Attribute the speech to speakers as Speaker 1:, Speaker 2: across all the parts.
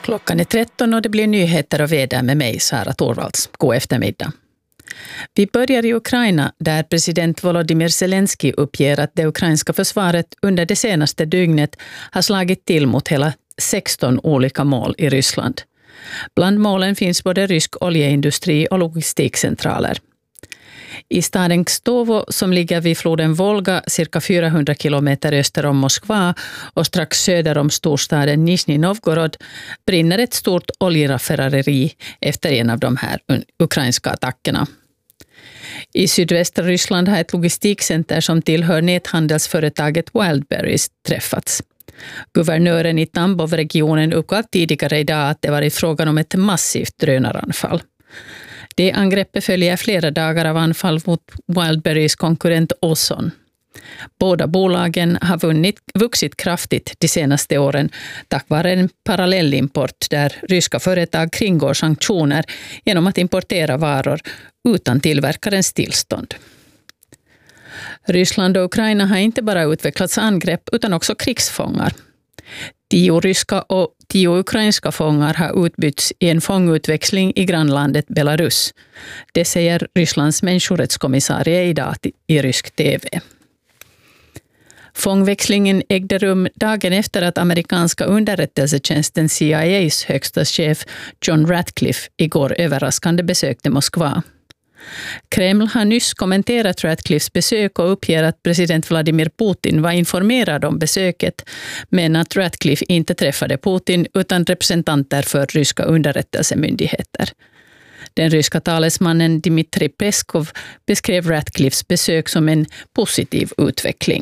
Speaker 1: Klockan är 13 och det blir nyheter och väder med mig, Sara Torvalds. God eftermiddag. Vi börjar i Ukraina där president Volodymyr Zelensky uppger att det ukrainska försvaret under det senaste dygnet har slagit till mot hela 16 olika mål i Ryssland. Bland målen finns både rysk oljeindustri och logistikcentraler. I staden Kstovo som ligger vid floden Volga cirka 400 kilometer öster om Moskva och strax söder om storstaden Nizhny Novgorod brinner ett stort oljeraffinaderi efter en av de här ukrainska attackerna. I sydvästra Ryssland har ett logistikcenter som tillhör näthandelsföretaget Wildberries träffats. Guvernören i Tambov-regionen uppgav tidigare idag att det varit frågan om ett massivt drönaranfall. Det angreppet följer flera dagar av anfall mot Wildberries konkurrent Ozon. Båda bolagen har vuxit kraftigt de senaste åren tack vare en parallellimport där ryska företag kringgår sanktioner genom att importera varor utan tillverkarens tillstånd. Ryssland och Ukraina har inte bara utvecklats angrepp utan också krigsfångar. 10 ryska och 10 ukrainska fångar har utbytts i en fångutväxling i grannlandet Belarus. Det säger Rysslands människorättskommissarie idag i rysk tv. Fångväxlingen ägde rum dagen efter att amerikanska underrättelsetjänsten CIAs högsta chef John Ratcliffe igår överraskande besökte Moskva. Kreml har nyss kommenterat Ratcliffes besök och uppger att president Vladimir Putin var informerad om besöket, men att Ratcliffe inte träffade Putin utan representanter för ryska underrättelsemyndigheter. Den ryska talesmannen Dmitrij Peskov beskrev Ratcliffes besök som en positiv utveckling.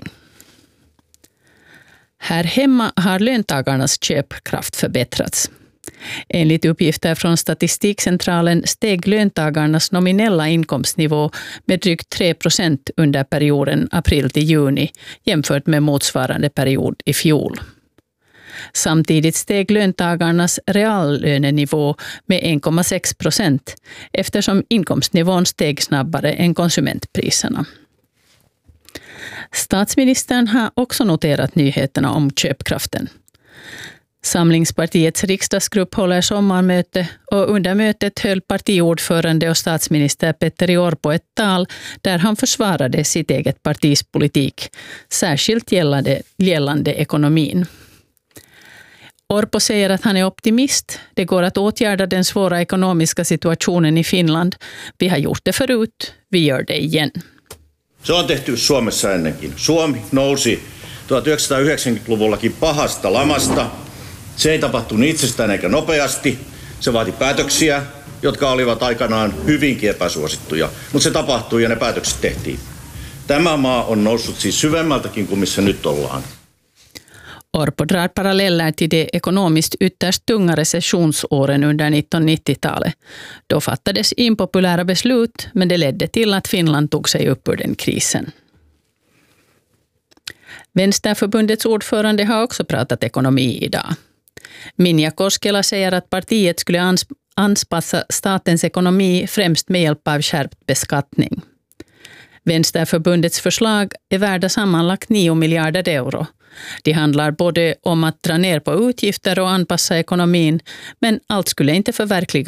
Speaker 1: Här hemma har löntagarnas köpkraft förbättrats. Enligt uppgifter från Statistikcentralen steg löntagarnas nominella inkomstnivå med drygt 3% under perioden april till juni jämfört med motsvarande period i fjol. Samtidigt steg löntagarnas reallönenivå med 1,6% eftersom inkomstnivån steg snabbare än konsumentpriserna. Statsministern har också noterat nyheterna om köpkraften. Samlingspartiets riksdagsgrupp håller sommarmöte och under mötet höll partiordförande och statsminister Petteri Orpo ett tal där han försvarade sitt eget partis politik, särskilt gällande ekonomin. Orpo säger att han är optimist. Det går att åtgärda den svåra ekonomiska situationen i Finland. Vi har gjort det förut, vi gör det igen.
Speaker 2: Se on tehty Suomessa ennenkin. Suomi nousi 1990-luvullakin pahasta lamasta. Se ei tapahtunut itsestään eikä nopeasti. Se vaati päätöksiä, jotka olivat aikanaan hyvinkin epäsuosittuja. Mutta se tapahtui ja ne päätökset tehtiin. Tämä maa on noussut siis syvemmältäkin kuin missä nyt ollaan.
Speaker 1: Orpo drar paralleller till de ekonomiskt ytterst tunga recessionsåren under 1990-talet. Då fattades impopulära beslut, men det ledde till att Finland tog sig upp ur den krisen. Vänsterförbundets ordförande har också pratat ekonomi idag. Minja Koskela säger att partiet skulle anpassa statens ekonomi främst med hjälp av skärpt beskattning. Vänsterförbundets förslag är värda sammanlagt 9 miljarder euro. Det handlar både om att dra ner på utgifter och anpassa ekonomin, men allt skulle inte förverkligas